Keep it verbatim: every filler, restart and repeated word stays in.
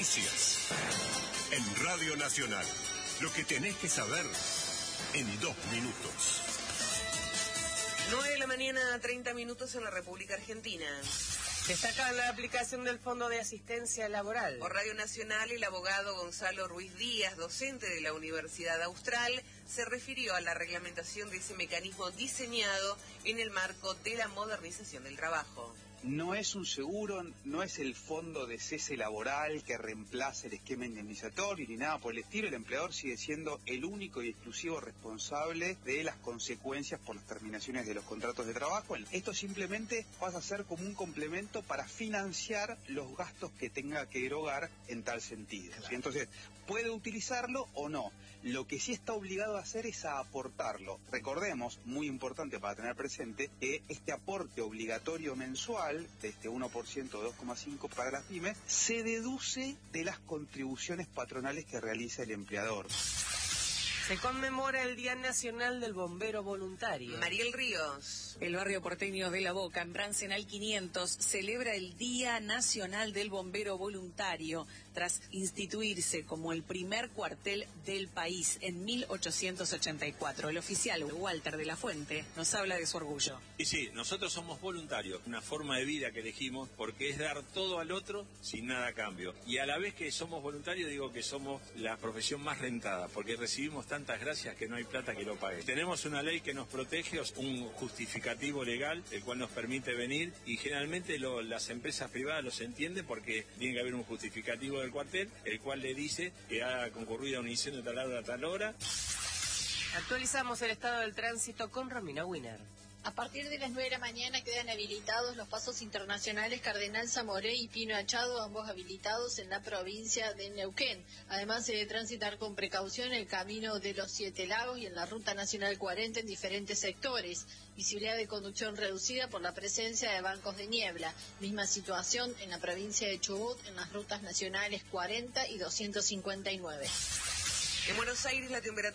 Noticias. En Radio Nacional. Lo que tenés que saber en dos minutos. nueve de la mañana, treinta minutos en la República Argentina. Destaca la aplicación del Fondo de Asistencia Laboral. Por Radio Nacional, el abogado Gonzalo Ruiz Díaz, docente de la Universidad Austral, se refirió a la reglamentación de ese mecanismo diseñado en el marco de la modernización del trabajo. No es un seguro, no es el fondo de cese laboral que reemplace el esquema indemnizatorio ni nada por el estilo. El empleador sigue siendo el único y exclusivo responsable de las consecuencias por las terminaciones de los contratos de trabajo. Esto simplemente pasa a ser como un complemento para financiar los gastos que tenga que erogar en tal sentido. Claro. Entonces, puede utilizarlo o no. Lo que sí está obligado a hacer es a aportarlo. Recordemos, muy importante para tener presente, que este aporte obligatorio mensual de este uno por ciento, dos coma cinco por ciento para las pymes, se deduce de las contribuciones patronales que realiza el empleador. Se conmemora el Día Nacional del Bombero Voluntario. Mariel Ríos. El barrio porteño de La Boca, en Brancenal quinientos, celebra el Día Nacional del Bombero Voluntario, tras instituirse como el primer cuartel del país en mil ochocientos ochenta y cuatro. El oficial Walter de la Fuente nos habla de su orgullo. Y sí, nosotros somos voluntarios, una forma de vida que elegimos, porque es dar todo al otro sin nada a cambio. Y a la vez que somos voluntarios, digo que somos la profesión más rentada, porque recibimos tantas gracias que no hay plata que lo pague. Tenemos una ley que nos protege, un justificativo legal, el cual nos permite venir, y generalmente lo, las empresas privadas los entienden porque tiene que haber un justificativo del cuartel, el cual le dice que ha concurrido a un incendio de tal hora a tal hora. Actualizamos el estado del tránsito con Romina Wiener. A partir de las nueve de la mañana quedan habilitados los pasos internacionales Cardenal Zamoré y Pino Achado, ambos habilitados en la provincia de Neuquén. Además, se debe transitar con precaución el camino de los Siete Lagos y en la Ruta Nacional cuarenta en diferentes sectores. Visibilidad de conducción reducida por la presencia de bancos de niebla. Misma situación en la provincia de Chubut, en las rutas nacionales cuarenta y doscientos cincuenta y nueve. En Buenos Aires, la temperatura